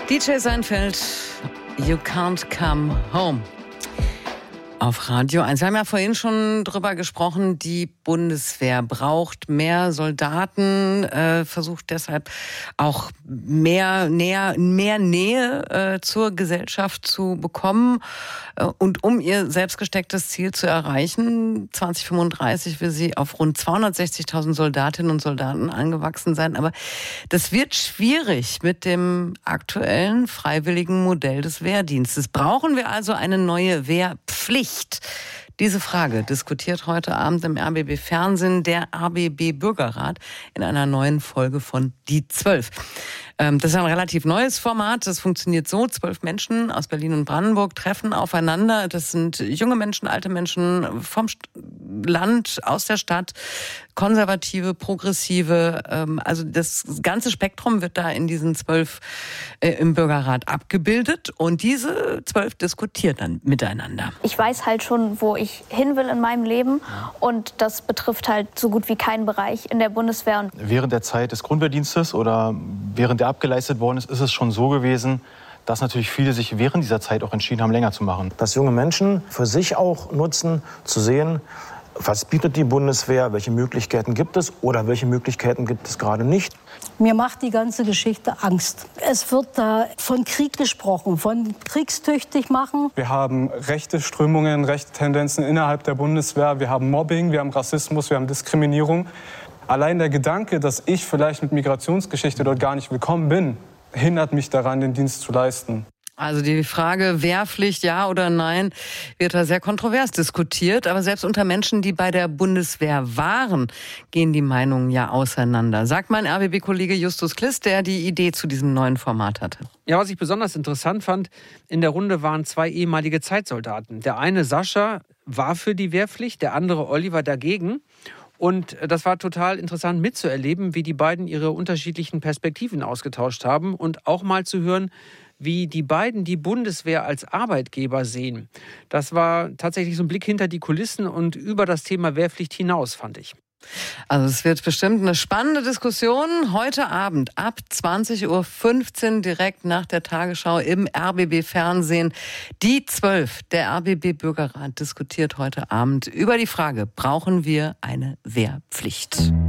DJ Seinfeld, You Can't Come Home. Auf Radio 1. Wir haben ja vorhin schon drüber gesprochen, die Bundeswehr braucht mehr Soldaten, versucht deshalb auch mehr Nähe zur Gesellschaft zu bekommen. Und um ihr selbst gestecktes Ziel zu erreichen, 2035 will sie auf rund 260.000 Soldatinnen und Soldaten angewachsen sein. Aber das wird schwierig mit dem aktuellen freiwilligen Modell des Wehrdienstes. Brauchen wir also eine neue Wehrpflicht? Diese Frage diskutiert heute Abend im RBB Fernsehen der RBB Bürgerrat in einer neuen Folge von Die 12. Das ist ein relativ neues Format. Das funktioniert so: 12 Menschen aus Berlin und Brandenburg treffen aufeinander. Das sind junge Menschen, alte Menschen vom Land, aus der Stadt, Konservative, Progressive. Also das ganze Spektrum wird da in diesen 12 im Bürgerrat abgebildet. Und diese 12 diskutieren dann miteinander. Ich weiß halt schon, wo ich hin will in meinem Leben. Und das betrifft halt so gut wie keinen Bereich in der Bundeswehr. Während der Zeit des Grundwehrdienstes oder während der abgeleistet worden ist es schon so gewesen, dass natürlich viele sich während dieser Zeit auch entschieden haben, länger zu machen. Dass junge Menschen für sich auch nutzen, zu sehen, was bietet die Bundeswehr, welche Möglichkeiten gibt es oder welche Möglichkeiten gibt es gerade nicht. Mir macht die ganze Geschichte Angst. Es wird da von Krieg gesprochen, von kriegstüchtig machen. Wir haben rechte Strömungen, rechte Tendenzen innerhalb der Bundeswehr. Wir haben Mobbing, wir haben Rassismus, wir haben Diskriminierung. Allein der Gedanke, dass ich vielleicht mit Migrationsgeschichte dort gar nicht willkommen bin, hindert mich daran, den Dienst zu leisten. Also die Frage Wehrpflicht, ja oder nein, wird da sehr kontrovers diskutiert. Aber selbst unter Menschen, die bei der Bundeswehr waren, gehen die Meinungen ja auseinander. Sagt mein RBB-Kollege Justus Kliss, der die Idee zu diesem neuen Format hatte. Ja, was ich besonders interessant fand, in der Runde waren 2 ehemalige Zeitsoldaten. Der eine, Sascha, war für die Wehrpflicht, der andere, Oliver, dagegen. Und das war total interessant mitzuerleben, wie die beiden ihre unterschiedlichen Perspektiven ausgetauscht haben und auch mal zu hören, wie die beiden die Bundeswehr als Arbeitgeber sehen. Das war tatsächlich so ein Blick hinter die Kulissen und über das Thema Wehrpflicht hinaus, fand ich. Also es wird bestimmt eine spannende Diskussion heute Abend ab 20.15 Uhr direkt nach der Tagesschau im RBB-Fernsehen. Die 12, der RBB-Bürgerrat, diskutiert heute Abend über die Frage, brauchen wir eine Wehrpflicht?